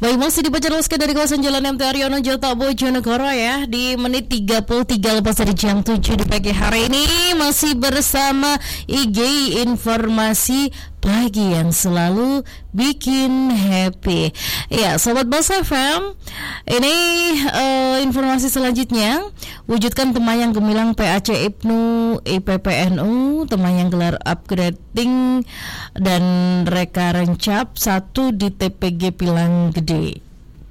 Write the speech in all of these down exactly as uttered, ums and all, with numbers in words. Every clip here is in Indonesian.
Baik, masih dibaca teruskan dari kawasan Jalan M T Haryono, Jota Bojonegoro ya. Di menit tiga puluh tiga lepas dari jam tujuh di pagi hari ini masih bersama I G Informasi Pagi yang selalu bikin happy. Ya, Sobat Bas F M, ini uh, informasi selanjutnya. Wujudkan Temayang Gemilang P A C Ibnu I P P N U, Temayang gelar upgrading dan reka rencap satu di T P G Pilang Gede.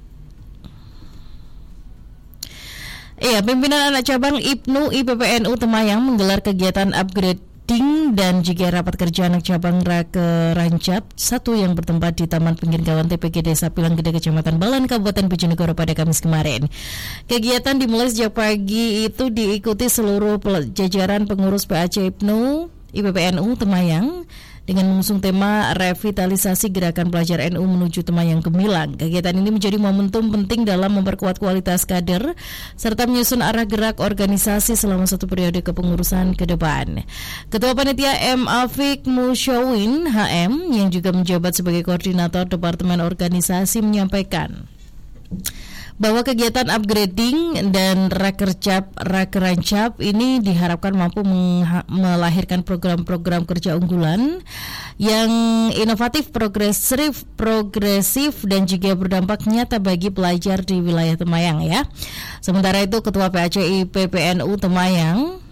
Iya, pimpinan anak cabang Ibnu I P P N U Temayang menggelar kegiatan upgrading dan juga rapat kerja anak cabang Rake Rancap satu yang bertempat di Taman Pinggir Gawan T P G Desa Pilang Gede Kecamatan Balan Kabupaten Bojonegoro pada Kamis kemarin. Kegiatan dimulai sejak pagi itu diikuti seluruh jajaran pengurus P A C Ibnu I P P N U Temayang dengan mengusung tema revitalisasi gerakan pelajar N U menuju Temayang Gemilang. Kegiatan ini menjadi momentum penting dalam memperkuat kualitas kader serta menyusun arah gerak organisasi selama satu periode kepengurusan ke depan. Ketua Panitia M. Afik Musyawin H M yang juga menjabat sebagai koordinator Departemen Organisasi menyampaikan bahwa kegiatan upgrading dan rakercap rakerancap ini diharapkan mampu mengha- melahirkan program-program kerja unggulan yang inovatif, progresif, progresif dan juga berdampak nyata bagi pelajar di wilayah Temayang ya. Sementara itu Ketua P A C I P P N U Temayang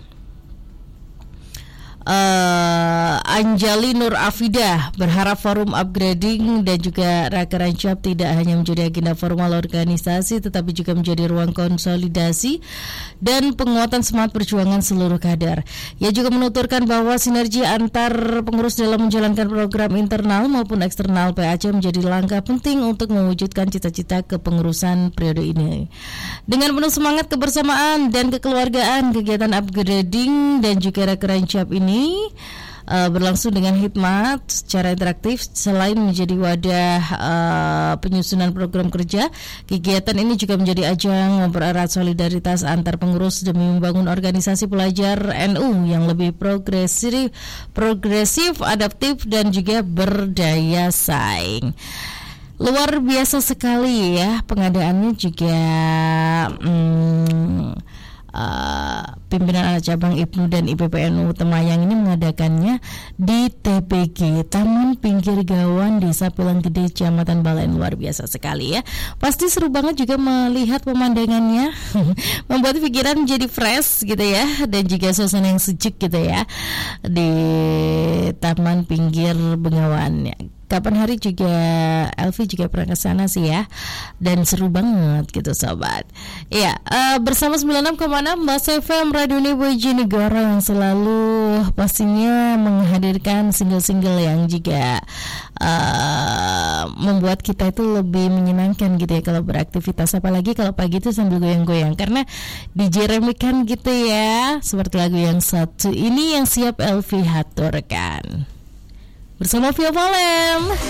Uh, Anjali Nur Afidah berharap forum upgrading dan juga rakerancap tidak hanya menjadi agenda formal organisasi tetapi juga menjadi ruang konsolidasi dan penguatan semangat perjuangan seluruh kader. Ia juga menuturkan bahwa sinergi antar pengurus dalam menjalankan program internal maupun eksternal P A C menjadi langkah penting untuk mewujudkan cita-cita kepengurusan periode ini. Dengan penuh semangat kebersamaan dan kekeluargaan, kegiatan upgrading dan juga rakerancap ini Ini uh, berlangsung dengan hikmat secara interaktif. Selain menjadi wadah uh, penyusunan program kerja, kegiatan ini juga menjadi ajang mempererat solidaritas antar pengurus demi membangun organisasi pelajar N U yang lebih progresif, progresif, adaptif dan juga berdaya saing. Luar biasa sekali ya pengadaannya juga. Hmm, Uh, pimpinan anak cabang Ibnu dan I P P N U Temayang ini mengadakannya di T P G Taman Pinggir Gawan Desa Pilang Gede Kecamatan Balan. Luar biasa sekali ya. Pasti seru banget juga melihat pemandangannya. Membuat pikiran menjadi fresh gitu ya, dan juga suasana yang sejuk gitu ya di Taman Pinggir Bengawan. Kapan hari juga Elvi juga pernah ke sana sih ya, dan seru banget gitu sobat. Iya, uh, bersama sembilan puluh enam koma enam Bas F M Radio Bojonegoro yang selalu pastinya menghadirkan single-single yang juga uh, membuat kita itu lebih menyenangkan gitu ya kalau beraktivitas, apalagi kalau pagi itu sambil goyang-goyang karena dijeremikan gitu ya, seperti lagu yang satu ini yang siap Elvi haturkan bersama Via Valen.